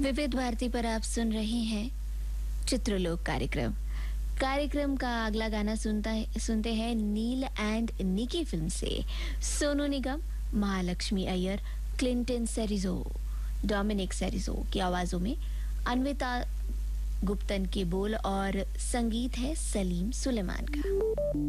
विविध भारती पर आप सुन रहे हैं चित्रलोक कार्यक्रम का अगला गाना सुनते हैं नील एंड निकी फिल्म से सोनू निगम, महालक्ष्मी अय्यर, क्लिंटन सेरिजो, डोमिनिक सेरिजो की आवाजों में अन्विता गुप्तन के बोल और संगीत है सलीम सुलेमान का।